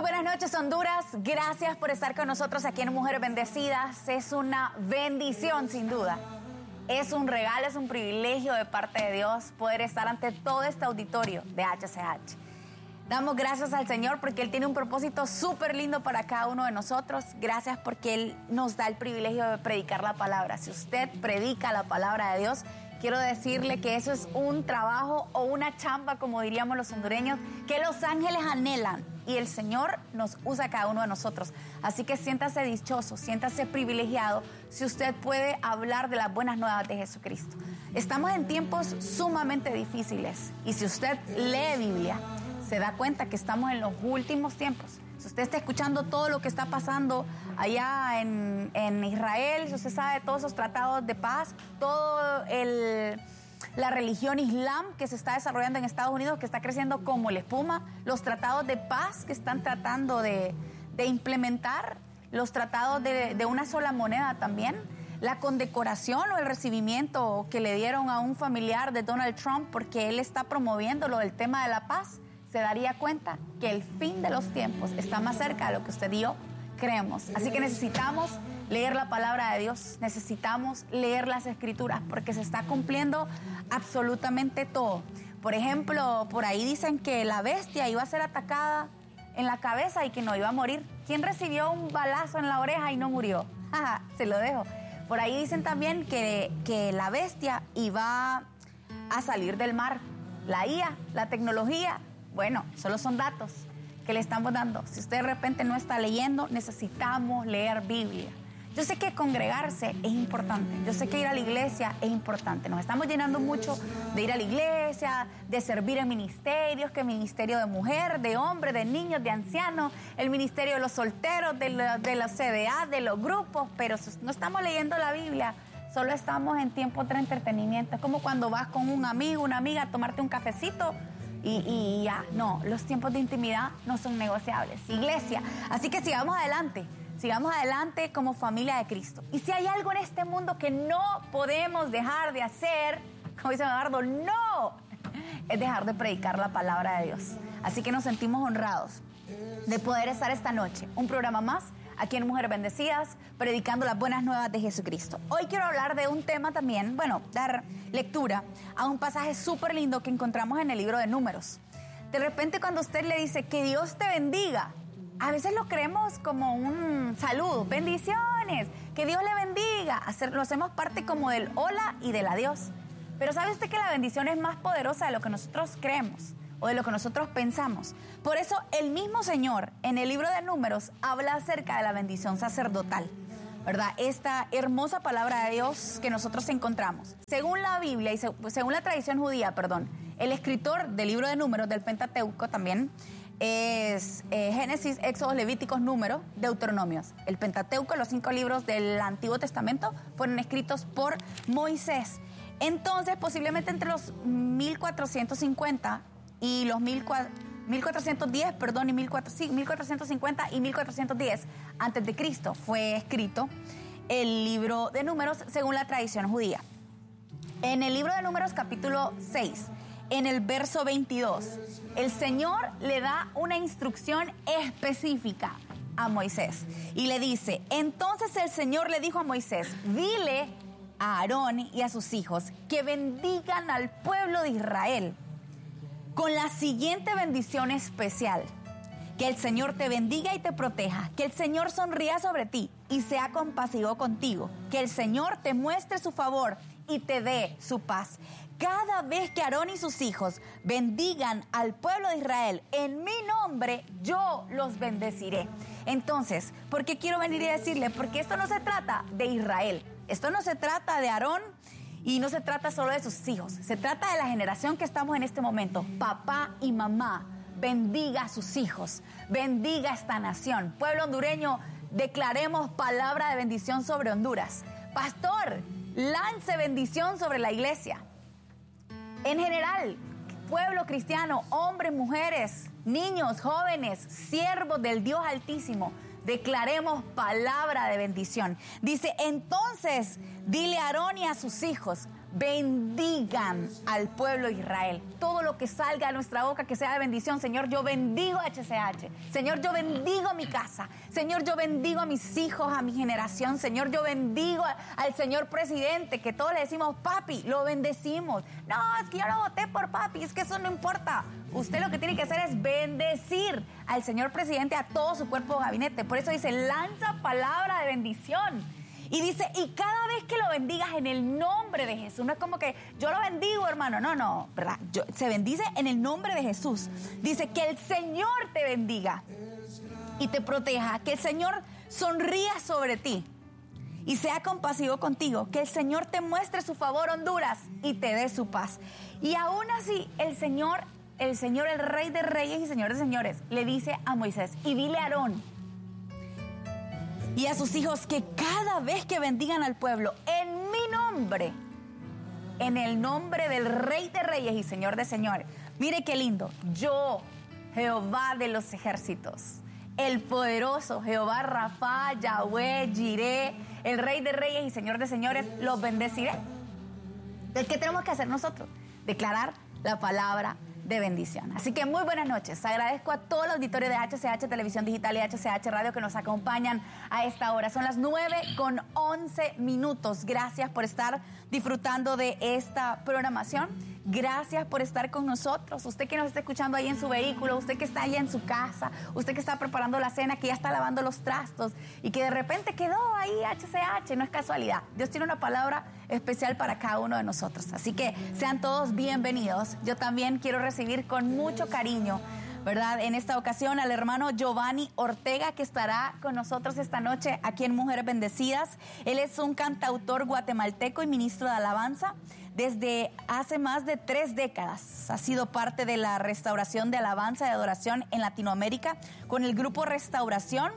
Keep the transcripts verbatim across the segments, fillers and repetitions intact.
buenas noches, Honduras. Gracias por estar con nosotros aquí en Mujeres Bendecidas. Es una bendición, sin duda. Es un regalo, es un privilegio de parte de Dios poder estar ante todo este auditorio de H C H. Damos gracias al Señor porque Él tiene un propósito súper lindo para cada uno de nosotros. Gracias porque Él nos da el privilegio de predicar la palabra. Si usted predica la palabra de Dios, quiero decirle que eso es un trabajo o una chamba, como diríamos los hondureños, que los ángeles anhelan. Y el Señor nos usa a cada uno de nosotros. Así que siéntase dichoso, siéntase privilegiado si usted puede hablar de las buenas nuevas de Jesucristo. Estamos en tiempos sumamente difíciles. Y si usted lee Biblia, se da cuenta que estamos en los últimos tiempos. Si usted está escuchando todo lo que está pasando allá en, en Israel, si usted sabe todos esos tratados de paz, todo el... la religión islam que se está desarrollando en Estados Unidos, que está creciendo como la espuma, los tratados de paz que están tratando de, de implementar, los tratados de, de una sola moneda también, la condecoración o el recibimiento que le dieron a un familiar de Donald Trump porque él está promoviendo lo del tema de la paz, se daría cuenta que el fin de los tiempos está más cerca de lo que usted y yo creemos. Así que necesitamos leer la palabra de Dios, necesitamos leer las escrituras porque se está cumpliendo absolutamente todo. Por ejemplo, por ahí dicen que la bestia iba a ser atacada en la cabeza y que no iba a morir. ¿Quién recibió un balazo en la oreja y no murió? Jaja, se lo dejo. Por ahí dicen también que, que la bestia iba a salir del mar. La I A, la tecnología, bueno, solo son datos que le estamos dando. Si usted de repente no está leyendo, necesitamos leer Biblia. Yo sé que congregarse es importante, yo sé que ir a la iglesia es importante. Nos estamos llenando mucho de ir a la iglesia, de servir en ministerios, que el ministerio de mujer, de hombre, de niños, de ancianos, el ministerio de los solteros, de, lo, de los C D A, de los grupos, pero no estamos leyendo la Biblia, solo estamos en tiempos de entretenimiento. Es como cuando vas con un amigo, una amiga a tomarte un cafecito y, y ya, no, los tiempos de intimidad no son negociables. Iglesia, así que sigamos adelante. Sigamos adelante como familia de Cristo. Y si hay algo en este mundo que no podemos dejar de hacer, como dice Eduardo, no, es dejar de predicar la palabra de Dios. Así que nos sentimos honrados de poder estar esta noche, un programa más, aquí en Mujeres Bendecidas, predicando las buenas nuevas de Jesucristo. Hoy quiero hablar de un tema también, bueno, dar lectura a un pasaje súper lindo que encontramos en el libro de Números. De repente cuando usted le dice que Dios te bendiga, a veces lo creemos como un saludo, bendiciones, que Dios le bendiga, Hacer, lo hacemos parte como del hola y del adiós. Pero ¿sabe usted que la bendición es más poderosa de lo que nosotros creemos o de lo que nosotros pensamos? Por eso el mismo Señor en el libro de Números habla acerca de la bendición sacerdotal, ¿verdad? Esta hermosa palabra de Dios que nosotros encontramos. Según la Biblia y según la tradición judía, perdón, el escritor del libro de Números, del Pentateuco también, es eh, Génesis, Éxodo, Levíticos, Números, Deuteronomios. El Pentateuco, los cinco libros del Antiguo Testamento, fueron escritos por Moisés. Entonces, posiblemente entre los mil cuatrocientos cincuenta y los mil cuatrocientos diez, perdón, y mil cuatrocientos cincuenta y mil cuatrocientos diez antes de Cristo fue escrito el libro de Números según la tradición judía. En el libro de Números, capítulo seis, en el verso veintidós, el Señor le da una instrucción específica a Moisés y le dice, entonces el Señor le dijo a Moisés, dile a Aarón y a sus hijos que bendigan al pueblo de Israel con la siguiente bendición especial, que el Señor te bendiga y te proteja, que el Señor sonría sobre ti y sea compasivo contigo, que el Señor te muestre su favor y te dé su paz. Cada vez que Aarón y sus hijos bendigan al pueblo de Israel en mi nombre, yo los bendeciré. Entonces, ¿por qué quiero venir y decirle? Porque esto no se trata de Israel, esto no se trata de Aarón y no se trata solo de sus hijos, se trata de la generación que estamos en este momento. Papá y mamá, bendiga a sus hijos, bendiga a esta nación. Pueblo hondureño, declaremos palabra de bendición sobre Honduras. Pastor, lance bendición sobre la iglesia. En general, pueblo cristiano, hombres, mujeres, niños, jóvenes, siervos del Dios Altísimo, declaremos palabra de bendición. Dice, entonces, dile a Aarón y a sus hijos, bendigan al pueblo de Israel. Todo lo que salga de nuestra boca que sea de bendición. Señor, yo bendigo a H C H. Señor, yo bendigo a mi casa. Señor, yo bendigo a mis hijos, a mi generación. Señor, yo bendigo a, al señor presidente, que todos le decimos papi, lo bendecimos. No, es que yo no voté por papi, es que eso no importa. Usted lo que tiene que hacer es bendecir al señor presidente, a todo su cuerpo de gabinete. Por eso dice, lanza palabra de bendición. Y dice, y cada vez que lo bendigas en el nombre de Jesús. No es como que yo lo bendigo, hermano. No, no, ¿verdad? Yo, se bendice en el nombre de Jesús. Dice que el Señor te bendiga y te proteja. Que el Señor sonría sobre ti y sea compasivo contigo. Que el Señor te muestre su favor, Honduras, y te dé su paz. Y aún así, el Señor, el Señor, el Rey de Reyes y Señor de Señores, le dice a Moisés, y dile a Aarón y a sus hijos que cada vez que bendigan al pueblo en mi nombre, en el nombre del Rey de Reyes y Señor de Señores, mire qué lindo, yo, Jehová de los ejércitos, el poderoso, Jehová Rafa, Yahweh, Jireh, el Rey de Reyes y Señor de Señores, los bendeciré. Entonces, ¿qué tenemos que hacer nosotros? Declarar la palabra de bendición. Así que muy buenas noches. Agradezco a todo el auditorio de H C H Televisión Digital y H C H Radio que nos acompañan a esta hora. Son las nueve con once minutos. Gracias por estar disfrutando de esta programación. Gracias por estar con nosotros. Usted que nos está escuchando ahí en su vehículo, usted que está allá en su casa, usted que está preparando la cena, que ya está lavando los trastos y que de repente quedó ahí H C H. No es casualidad. Dios tiene una palabra especial para cada uno de nosotros. Así que sean todos bienvenidos. Yo también quiero recibir con mucho cariño, ¿verdad? En esta ocasión al hermano Giovanni Ortega, que estará con nosotros esta noche aquí en Mujeres Bendecidas. Él es un cantautor guatemalteco y ministro de alabanza. Desde hace más de tres décadas ha sido parte de la restauración de alabanza y adoración en Latinoamérica con el grupo Restauración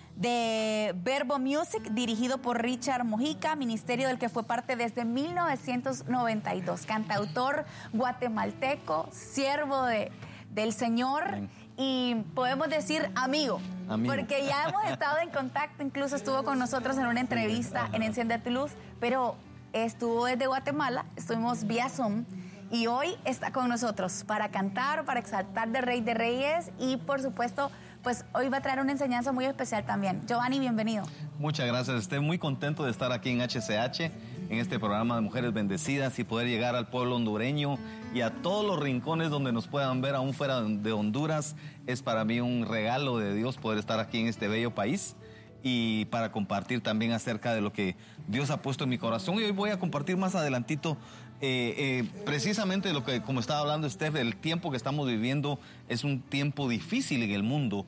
de Verbo Music, dirigido por Richard Mojica, ministerio del que fue parte desde mil novecientos noventa y dos. Cantautor guatemalteco, siervo de, del Señor. Amén. Y podemos decir amigo, amigo, porque ya hemos estado en contacto, incluso estuvo con nosotros en una entrevista en Enciende tu Luz, pero estuvo desde Guatemala, estuvimos vía Zoom y hoy está con nosotros para cantar, para exaltar de Rey de Reyes y por supuesto, pues hoy va a traer una enseñanza muy especial también. Giovanni, bienvenido. Muchas gracias, estoy muy contento de estar aquí en H C H, en este programa de Mujeres Bendecidas y poder llegar al pueblo hondureño y a todos los rincones donde nos puedan ver aún fuera de Honduras. Es para mí un regalo de Dios poder estar aquí en este bello país y para compartir también acerca de lo que Dios ha puesto en mi corazón. Y hoy voy a compartir más adelantito eh, eh, precisamente lo que, como estaba hablando Steph, el tiempo que estamos viviendo es un tiempo difícil en el mundo.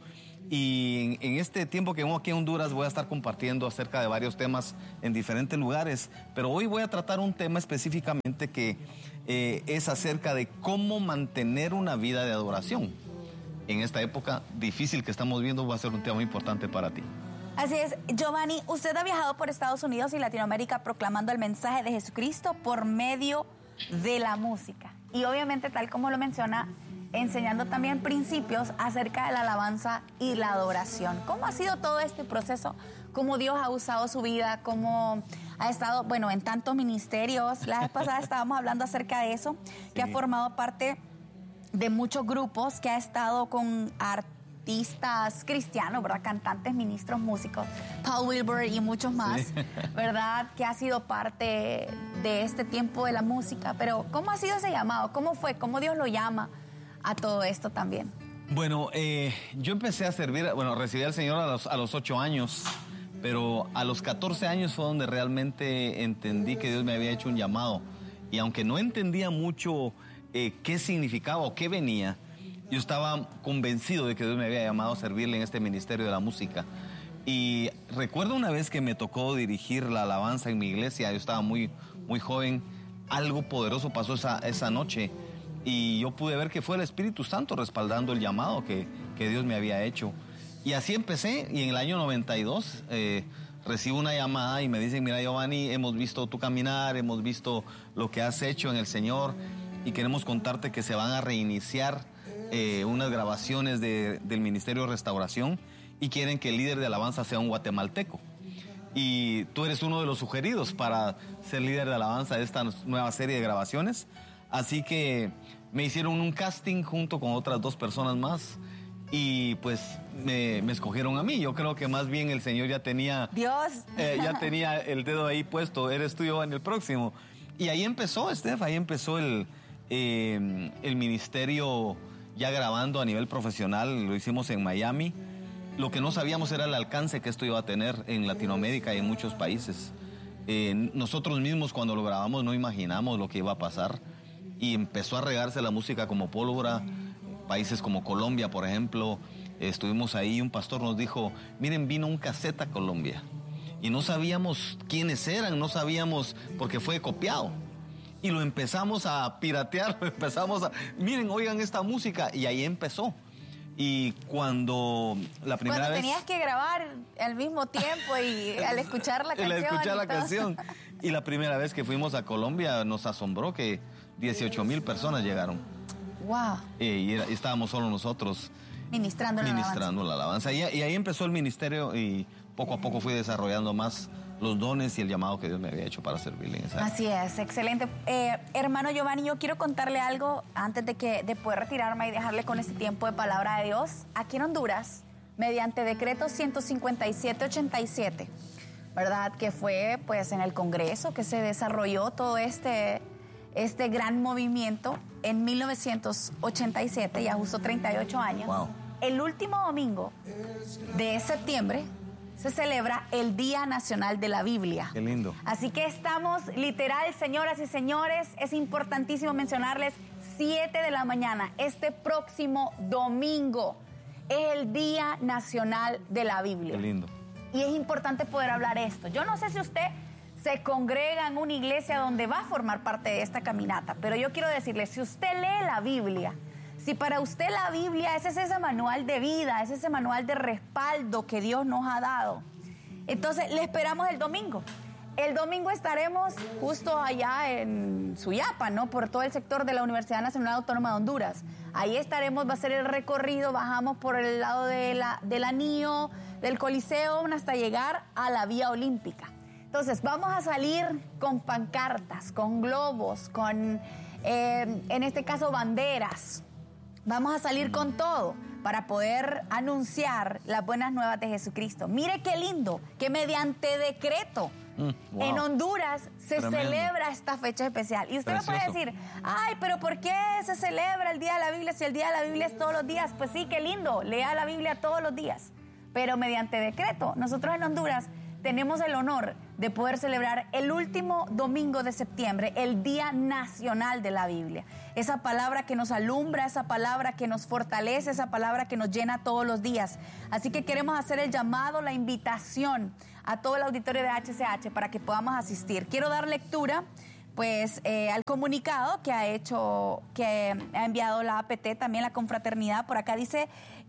Y en, en este tiempo que vengo aquí en Honduras voy a estar compartiendo acerca de varios temas en diferentes lugares, pero hoy voy a tratar un tema específicamente que eh, es acerca de cómo mantener una vida de adoración. En esta época difícil que estamos viendo va a ser un tema muy importante para ti. Así es, Giovanni, usted ha viajado por Estados Unidos y Latinoamérica proclamando el mensaje de Jesucristo por medio de la música. Y obviamente, tal como lo menciona, enseñando también principios acerca de la alabanza y la adoración. ¿Cómo ha sido todo este proceso? ¿Cómo Dios ha usado su vida? ¿Cómo ha estado, bueno, en tantos ministerios? La vez pasada estábamos hablando acerca de eso, que sí. Ha formado parte de muchos grupos, que ha estado con artistas, artistas cristianos, ¿verdad? Cantantes, ministros, músicos, Paul Wilbur y muchos más, sí. ¿Verdad? Que ha sido parte de este tiempo de la música. Pero ¿cómo ha sido ese llamado? ¿Cómo fue? ¿Cómo Dios lo llama a todo esto también? Bueno, eh, yo empecé a servir, bueno, recibí al Señor a los, a los ocho años, pero a los catorce años fue donde realmente entendí que Dios me había hecho un llamado. Y aunque no entendía mucho eh, qué significaba o qué venía, yo estaba convencido de que Dios me había llamado a servirle en este ministerio de la música. Y recuerdo una vez que me tocó dirigir la alabanza en mi iglesia, yo estaba muy, muy joven, algo poderoso pasó esa, esa noche y yo pude ver que fue el Espíritu Santo respaldando el llamado que, que Dios me había hecho. Y así empecé, y en el año noventa y dos eh, recibo una llamada y me dicen, mira Giovanni, hemos visto tu caminar, hemos visto lo que has hecho en el Señor y queremos contarte que se van a reiniciar Eh, unas grabaciones de, del Ministerio de Restauración y quieren que el líder de alabanza sea un guatemalteco. y tú eres uno de los sugeridos para ser líder de alabanza de esta nueva serie de grabaciones. Así que me hicieron un casting junto con otras dos personas más y pues me, me escogieron a mí. Yo creo que más bien el Señor ya tenía... Dios. Eh, ya tenía el dedo ahí puesto, eres tú yo en el próximo. Y ahí empezó, Steph, ahí empezó el, eh, el ministerio ya grabando a nivel profesional. Lo hicimos en Miami. Lo que no sabíamos era el alcance que esto iba a tener en Latinoamérica y en muchos países. Eh, nosotros mismos cuando lo grabamos no imaginamos lo que iba a pasar. Y empezó a regarse la música como pólvora. Países como Colombia, por ejemplo, estuvimos ahí y un pastor nos dijo, miren, vino un cassette a Colombia. Y no sabíamos quiénes eran, no sabíamos porque fue copiado. Y lo empezamos a piratear, lo empezamos a... Miren, oigan esta música. Y ahí empezó. Y cuando la primera cuando vez... tenías que grabar al mismo tiempo y al escuchar la canción. Al escuchar la y todo. canción. Y la primera vez que fuimos a Colombia nos asombró que dieciocho mil personas llegaron. Wow. Eh, y, era, y estábamos solo nosotros. Ministrando la ministrando alabanza. la alabanza. Y, y ahí empezó el ministerio y poco a poco fui desarrollando más los dones y el llamado que Dios me había hecho para servirle en esa área. Así es, excelente. Eh, hermano Giovanni, yo quiero contarle algo antes de, que, de poder retirarme y dejarle con este tiempo de palabra de Dios. Aquí en Honduras, mediante decreto ciento cincuenta y siete ochenta y siete, ¿verdad? Que fue pues en el Congreso que se desarrolló todo este, este gran movimiento en mil novecientos ochenta y siete, ya justo treinta y ocho años. Wow. El último domingo de septiembre se celebra el Día Nacional de la Biblia. Qué lindo. Así que estamos literal, señoras y señores, es importantísimo mencionarles, siete de la mañana, este próximo domingo, es el Día Nacional de la Biblia. Qué lindo. Y es importante poder hablar esto. Yo no sé si usted se congrega en una iglesia donde va a formar parte de esta caminata, pero yo quiero decirle, si usted lee la Biblia, si para usted la Biblia es ese manual de vida, es ese manual de respaldo que Dios nos ha dado, entonces le esperamos el domingo. El domingo estaremos justo allá en Suyapa, ¿no? Por todo el sector de la Universidad Nacional Autónoma de Honduras. Ahí estaremos, va a ser el recorrido, bajamos por el lado de la, del anillo, del Coliseo, hasta llegar a la Vía Olímpica. Entonces vamos a salir con pancartas, con globos, con, eh, en este caso, banderas. Vamos a salir con todo para poder anunciar las buenas nuevas de Jesucristo. Mire qué lindo, que mediante decreto mm, wow. en Honduras se Tremendo. celebra esta fecha especial. Y usted Precioso. me puede decir, ay, pero ¿por qué se celebra el Día de la Biblia si el Día de la Biblia es todos los días? Pues sí, qué lindo, lea la Biblia todos los días. Pero mediante decreto, nosotros en Honduras tenemos el honor de poder celebrar el último domingo de septiembre, el Día Nacional de la Biblia. Esa palabra que nos alumbra, esa palabra que nos fortalece, esa palabra que nos llena todos los días. Así que queremos hacer el llamado, la invitación a todo el auditorio de H C H para que podamos asistir. Quiero dar lectura pues eh, al comunicado que ha hecho, que ha enviado la A P T, también la confraternidad. Por acá dice,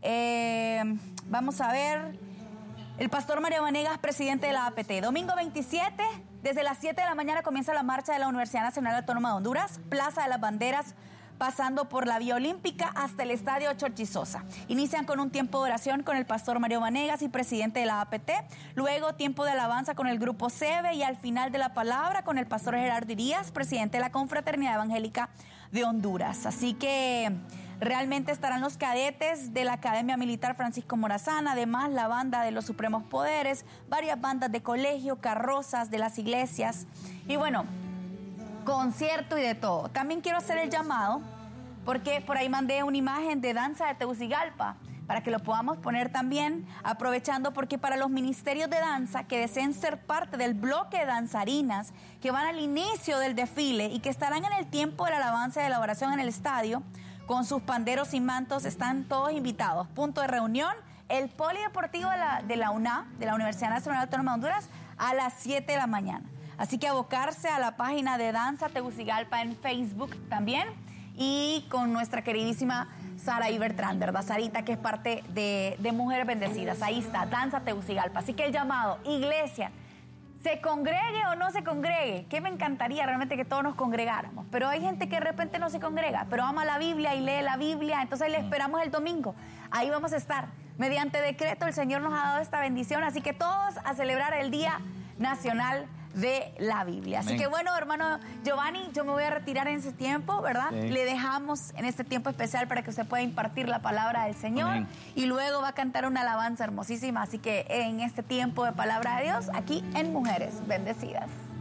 eh, vamos a ver... El pastor Mario Vanegas, presidente de la A P T. Domingo veintisiete, desde las siete de la mañana comienza la marcha de la Universidad Nacional Autónoma de Honduras, Plaza de las Banderas, pasando por la Vía Olímpica hasta el Estadio Chorchizosa. Inician con un tiempo de oración con el pastor Mario Vanegas y presidente de la A P T. Luego tiempo de alabanza con el grupo SEBE y al final de la palabra con el pastor Gerardo Irías, presidente de la Confraternidad Evangélica de Honduras. Así que... realmente estarán los cadetes de la Academia Militar Francisco Morazán, además la banda de los Supremos Poderes, varias bandas de colegio, carrozas de las iglesias y bueno, concierto y de todo. También quiero hacer el llamado, porque por ahí mandé una imagen de danza de Tegucigalpa, para que lo podamos poner también, aprovechando porque para los ministerios de danza que deseen ser parte del bloque de danzarinas que van al inicio del desfile y que estarán en el tiempo de la alabanza y de la oración en el estadio, con sus panderos y mantos, están todos invitados. Punto de reunión, el Polideportivo de la, de la U N A, de la Universidad Nacional Autónoma de Honduras, a las siete de la mañana. Así que abocarse a la página de Danza Tegucigalpa en Facebook también, y con nuestra queridísima Sara Ibertrán, ¿verdad? Sarita, que es parte de, de Mujeres Bendecidas. Ahí está, Danza Tegucigalpa. Así que el llamado, iglesia, se congregue o no se congregue, que me encantaría realmente que todos nos congregáramos, pero hay gente que de repente no se congrega, pero ama la Biblia y lee la Biblia, entonces le esperamos el domingo, ahí vamos a estar. Mediante decreto el Señor nos ha dado esta bendición, así que todos a celebrar el Día Nacional de la Biblia. Así Amén. que bueno, hermano Giovanni, yo me voy a retirar en ese tiempo, ¿verdad? Sí. Le dejamos en este tiempo especial para que usted pueda impartir la palabra del Señor. Amén. Y luego va a cantar una alabanza hermosísima. Así que en este tiempo de palabra de Dios, aquí en Mujeres Bendecidas.